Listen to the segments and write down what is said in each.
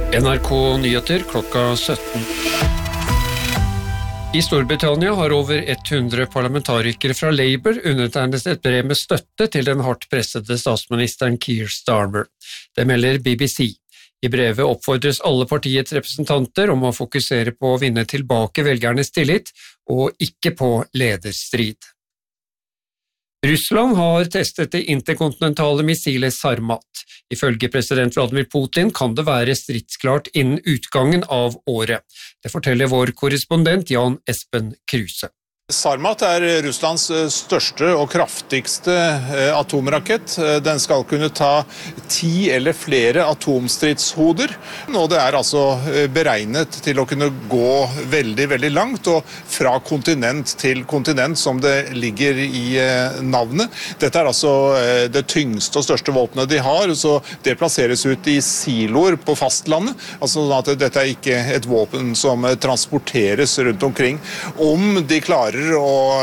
NRK Nyheter klokka 17. I Storbritannia har over 100 parlamentarikere fra Labour undertegnet et brev med støtte til den hardt pressede statsministeren Keir Starmer. Det melder BBC. I brevet oppfordres alle partiets representanter om å fokusere på å vinne tilbake velgernes tillit, og ikke på lederstrid. Russland har testet det interkontinentale missilet Sarmat. Ifølge president Vladimir Putin kan det være stridsklart innen utgangen av året. Det forteller vår korrespondent Jan Espen Kruse. Sarmat Russlands største og kraftigste atomrakett. Den skal kunne ta 10 eller flere atomstridshoder. Og det altså beregnet til å kunne gå veldig, veldig langt, og fra kontinent til kontinent, som det ligger i navnet. Dette altså det tyngste og største våpenet de har, så det plasseres ut i siloer på fastlandet. Altså sånn at dette ikke et våpen som transporteres rundt omkring. Om de klarer å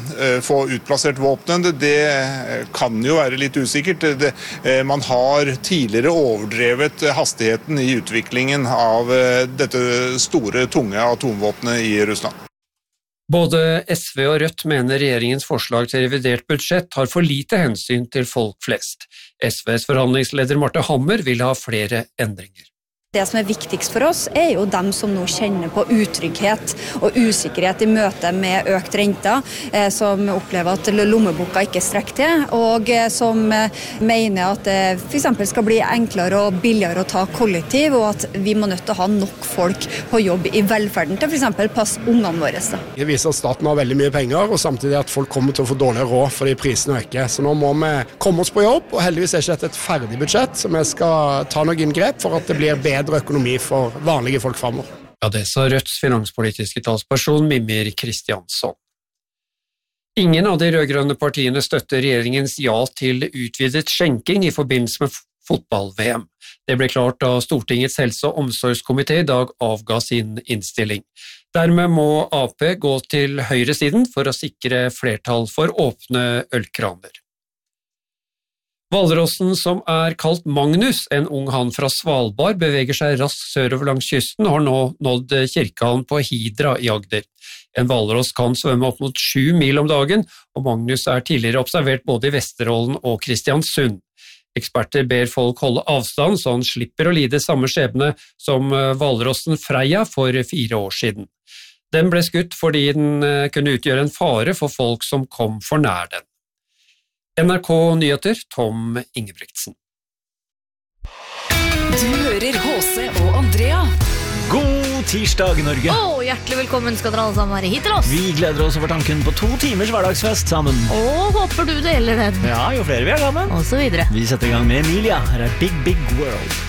få utplassert våpnene, det kan jo være litt usikkert. Man har tidligere overdrevet hastigheten i utviklingen av dette store, tunge atomvåpenet i Russland. Både SV og Rødt mener regjeringens forslag til revidert budsjett har for lite hensyn til folk flest. SVs forhandlingsleder Marte Hammer vil ha flere endringer. Det som viktigst for oss jo dem som nå kjenner på utrygghet og usikkerhet i møte med økt rente, som opplever at lommeboka ikke strekker til, og som mener at det for eksempel skal bli enklere og billigere å ta kollektiv, og at vi må nødt til å ha nok folk på jobb i velferden til for eksempel passe ungene våre. Det viser at staten har veldig mye penger, og samtidig at folk kommer til å få dårlig råd fordi prisene øker. Så nå må vi komme oss på jobb, og heldigvis ikke dette et ferdig budsjett, så vi skal ta noen inngrep for at det blir bedre økonomi for vanlige folk fremover. Ja, det sa Rødts finanspolitiske talsperson Mimir Kristiansson. Ingen av de rødgrønne partiene støtter regjeringens ja til utvidet skjenking i forbindelse med fotball-VM. Det ble klart da Stortingets helse- og omsorgskomité i dag avga sin innstilling. Dermed må AP gå til høyresiden for å sikre flertall for åpne ølkraner. Hvalrossen som kalt Magnus, en ung hann fra Svalbard, beveger seg raskt sørover langs kysten og har nå nådd Kirkehallen på Hidra i Agder. En hvalross kan svømme opp mot 7 mil om dagen, og Magnus tidligere observert både i Vesterålen og Kristiansund. Eksperter ber folk holde avstand, så han slipper å lide samme skjebne som hvalrossen Freya for 4 år siden. Den ble skutt fordi den kunne utgjøre en fare for folk som kom for nær den. NRK Nyheter, Tom Ingebrigtsen. Du hører H.C. og Andrea. God tirsdag, Norge. Hjertelig velkommen skal dere alle sammen være hit til oss. Vi gleder oss over tanken på 2 timers hverdagsfest sammen. Håper du deler den. Ja, jo flere vi sammen. Og så videre. Vi setter i gang med Emilia. Her Big Big World.